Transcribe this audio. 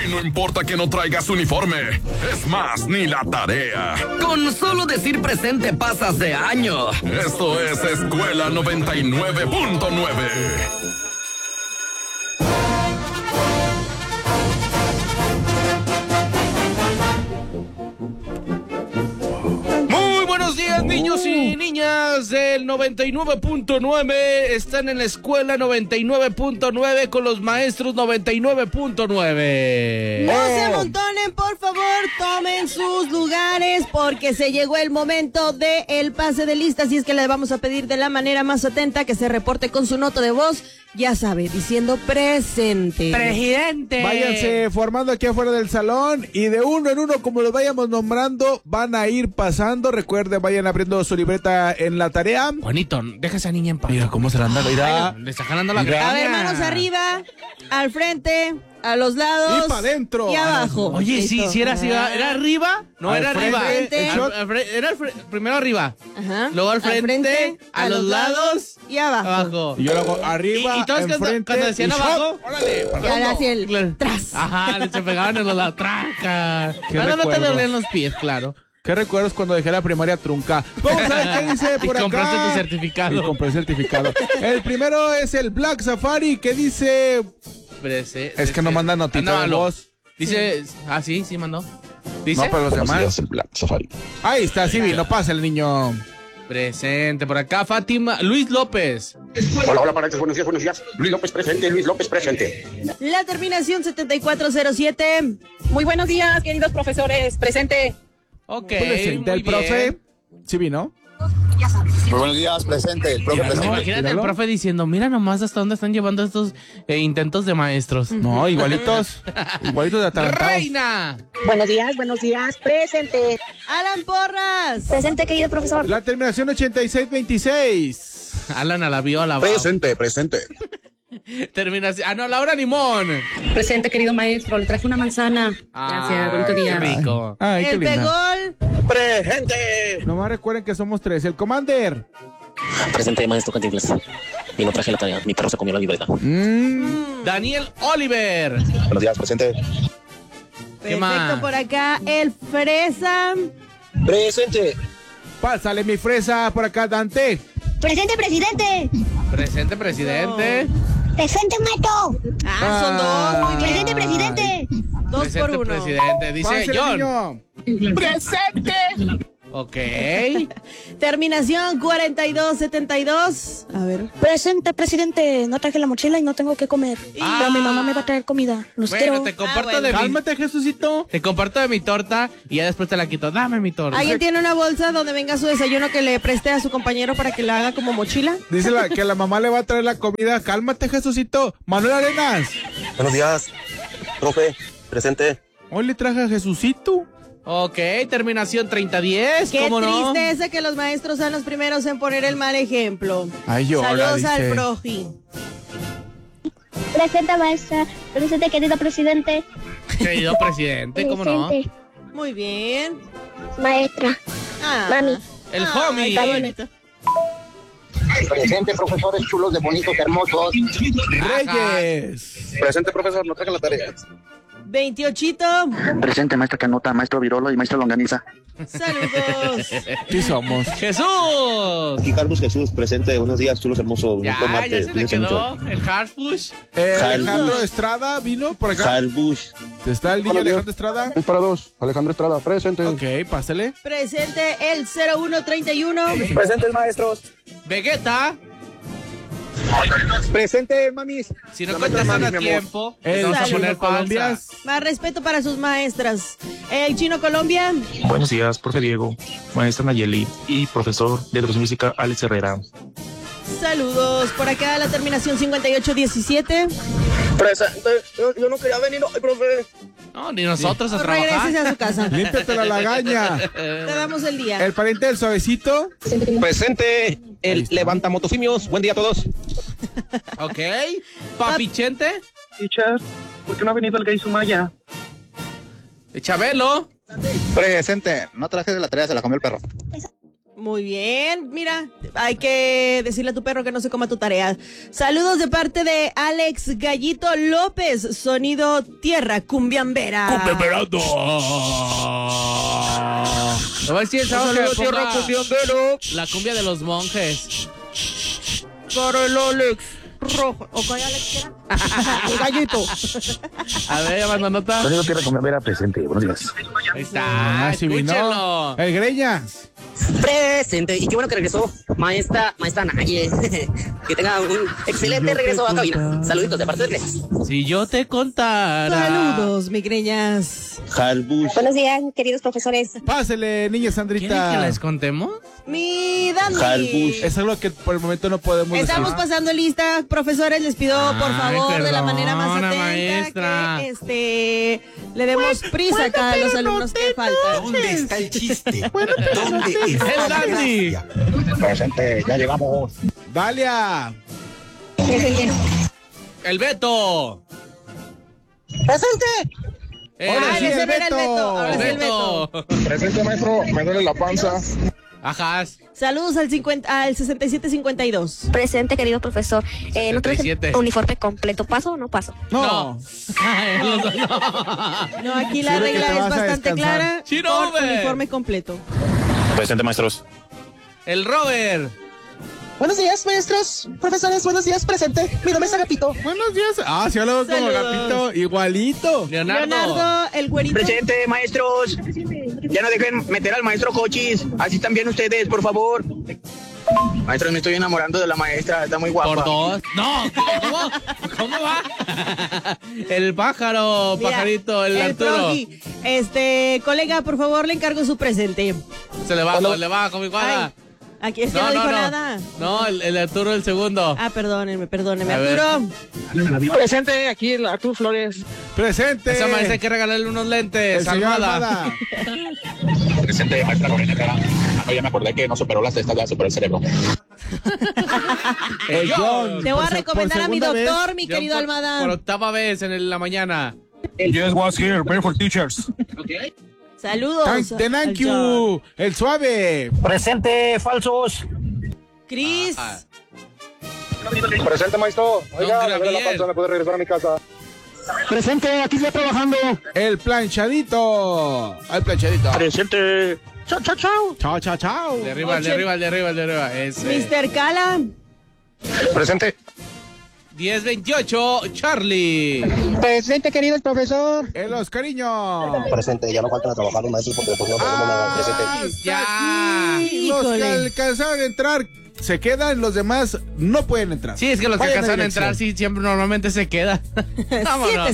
Y no importa que no traigas uniforme. Es más, ni la tarea. Con solo decir presente pasas de año. Esto es Escuela 99.9. Buenos días, niños y niñas del 99.9. Están en la escuela 99.9 con los maestros 99.9. No se amontonen, por favor, tomen sus lugares porque se llegó el momento del pase de lista. Así es que le vamos a pedir de la manera más atenta que se reporte con su nota de voz. Ya sabe, diciendo presente. Presidente. Váyanse formando aquí afuera del salón y de uno en uno, como los vayamos nombrando, van a ir pasando. Recuerden, vayan abriendo su libreta en la tarea. Juanito, deja a esa niña en paz. Mira cómo se la anda, mira. Le está jalando la Mira. greña. A ver, manos arriba, al frente, a los lados. Y para adentro. Y abajo. Oye, sí era así. ¿Era arriba? No, Al era frente, arriba. el shot. Era primero arriba. Ajá. Luego al frente, a los lados y abajo. abajo. Y yo lo hago arriba, Y todos enfrente, cuando decían y abajo, shot. órale, Y ahora hacia el Claro. tras. Ajá, se pegaban en los lados. Traca. Qué Ahora no te recuerdos. dolían los pies, claro. ¿Qué recuerdos cuando dejé la primaria trunca? Vamos a ver qué dice por Y acá. compraste tu certificado. Y compré el certificado. El primero es el Black Safari, que dice... Es que no manda notita de voz. Dice, sí mandó. Dice, No, pero los demás. el Black Safari. Ahí está, sí, no pasa el niño. presente por acá, Fátima, Luis López. Hola, parejas, buenos días. Luis López presente. La terminación 7407. Muy buenos días, queridos profesores. Presente. Ok, Presente muy el profe. bien. ¿Sí vino? Muy buenos días, presente. El profe presente. Imagínate míralo. el profe diciendo, mira nomás hasta dónde están llevando estos intentos de maestros. No, igualitos. Igualitos de atarantados. ¡Reina! Buenos días. Presente. Alan Porras. Presente, querido profesor. La terminación 8626. Alan a la viola. Presente. Terminación. No, Laura Limón. Presente, querido maestro. Le traje una manzana. Gracias, bonito día. Qué rico. Ay, qué El linda. Pegol. Presente. Nomás recuerden que somos tres. El Commander. Presente, maestro Cantinflas. Y no traje la tarea. Mi perro se comió la libreta. Daniel Oliver. Buenos días, presente. Perfecto, más? por acá. El Fresa. Presente. Pásale mi fresa por acá, Dante. Presente, presidente. Presente, presidente. Presente, maestro. Son dos. Muy bien. Presente, presidente. Dos Presente, por uno. presidente. Dice Pásale, John. niño. Presente. Ok. Terminación 4272. A ver. Presente, presidente. No traje la mochila y no tengo que comer. Pero mi mamá me va a traer comida. Los Bueno, quiero. te comparto bueno. de mi... Cálmate, Jesucito. Te comparto de mi torta y ya después te la quito. Dame mi torta. ¿Alguien tiene una bolsa donde venga su desayuno que le preste a su compañero para que la haga como mochila? Dice que la mamá le va a traer la comida. Cálmate, Jesucito. Manuel Arenas. Buenos días, profe. Presente. Hoy le traje a Jesucito. Ok, terminación 3010. Qué ¿Cómo no? tristeza que los maestros sean los primeros en poner el mal ejemplo. Ay, llora, Saludos dice. al profi. Presente, maestra. Presente, querido presidente. Querido presidente, ¿cómo no? Presente, Muy bien. maestra. Ah. Mami. El Ay, homie. qué bonito. Presente, profesores chulos de bonitos, hermosos. Reyes. Presente, profesor, no traigan la tarea. 28. Presente, maestra Canota, maestro Virolo y maestro Longaniza. Saludos. Sí somos. Jesús. Aquí Carlos Jesús, presente. Buenos días, chulos, hermosos. Ya se le quedó el Hardpush. Alejandro Estrada vino por acá. Jalbush. ¿Está el niño Alejandro Estrada? Es para dos. Alejandro Estrada, presente. Ok, pásale. Presente el 0131. Presentes, maestros. Vegeta. Presente, mamis. Si no contestan a tiempo, El vamos a Saludos, poner Colombia. pausa. Más respeto para sus maestras. El Chino Colombia. Buenos días, profe Diego, maestra Nayeli y profesor de educación física Alex Herrera. Saludos. Por acá la terminación 5817. Presente. Yo no quería venir hoy, profe. No, ni nosotros a Regrese trabajar. a su casa. Límpiate la lagaña. Te damos el día. El pariente del suavecito. Presente. El levanta motosimios. Buen día a todos. Ok. Papichente. Teacher, ¿por qué no ha venido el gay Sumaya? Chabelo. Presente. No traje de la tarea, se la comió el perro. Muy bien, mira, hay que decirle a tu perro que no se coma tu tarea. Saludos de parte de Alex Gallito López, sonido tierra, cumbiambera. ¡Cumbiamberando! Lo va a decir el sábado que Saludos, tierra, ponga cumbiambero. la cumbia de los monjes. Para el Alex Rojo. ¿O cuál Alex era? El Gallito. A ver, ya manda nota. Sonido tierra cumbiambera presente. Buenos días. Ahí está, Sí vino. escúchenlo. El Greñas. Presente. Y qué bueno que regresó maestra Naye. Que tenga un excelente regreso a cabina. Saluditos de parte de Greñas. Si yo te contara. Saludos, migreñas. Buenos días, queridos profesores. Pásele, niña ¿Quieren que Sandrita. les contemos? Mi Dani. Es algo que por el momento no podemos Estamos decir. pasando lista, profesores, les pido por Ay, favor de la perdona, manera más atenta maestra. que le demos prisa acá a los alumnos que faltan. ¿Dónde está el chiste? ¿Dónde está El la Dandy. gracia? Presente, ya llegamos. Dalia. El Beto. ¡Presente! Ahora sí, ese el no era el Beto. Beto, ahora El sí el Beto. Beto. Presente, maestro, me duele la panza. Ajá. Saludos al 6752. Presente, querido profesor. No traje 67. uniforme completo. ¿Paso o no paso? No. No, aquí la Sirve que regla te es vas a bastante descansar. clara. Chino, Con hombre. uniforme completo. Presente, maestros. El Robert. Buenos días, maestros, profesores, buenos días, presente. Mi nombre es Agapito. Buenos días. Ah, sí, hablamos como Saludos. Agapito. Igualito. Leonardo, el güerito. Presente, maestros. Ya no dejen meter al maestro Cochis. Así también ustedes, por favor. Maestros, me estoy enamorando de la maestra. Está muy guapa. Por dos. No, ¿cómo? ¿Cómo va? El pájaro, Mira, pajarito, el Arturo. Froggy. Colega, por favor, le encargo su presente. Se le va, se le va con mi cuadra. Ay, aquí es que no dijo nada. No, el Arturo el segundo. Ah, perdónenme, A ver. Arturo. Presente, aquí el Arturo Flores. Presente. Esa maestra hay que regalarle unos lentes. El señor Almada. Almada. Presente, maestra Lorena Cara. Ya me acordé que no superó las testas, ya superó el cerebro. El John. Te voy a Por recomendar a mi segunda vez. doctor, mi Yo querido por Almada. octava vez en la mañana. Yes, was here. Pray for teachers. Saludos. Thank al John. you. El suave. Presente, falsos. Cris. Ah. Presente, maestro. Oiga, me duele la panza, ¿me puede regresar a mi casa? Presente, aquí ya trabajando. El planchadito. El planchadito. Presente. Chao, chao, chao. Chao, chao, chao. De arriba, de arriba, de arriba, de arriba. Ese. Mr. Cala. Presente. 1028, Charlie. Presente, querido el profesor. El Oscariño. Presente, ya no faltan a trabajar los maestros porque pues no tenemos nada. Presente. Ya. Los que Híjole. alcanzaron a entrar se quedan, los demás no pueden entrar. Sí, es que los que Vayan a alcanzan a dirección. entrar, sí, siempre normalmente se quedan. Vámonos.